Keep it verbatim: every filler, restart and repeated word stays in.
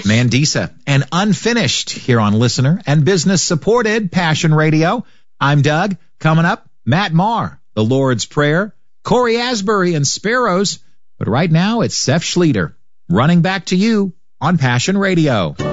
Mandisa and Unfinished here on Listener and Business Supported Passion Radio. I'm Doug. Coming up, Matt Maher, The Lord's Prayer, Corey Asbury and Sparrows. But right now, it's Seth Schlueter running back to you on Passion Radio.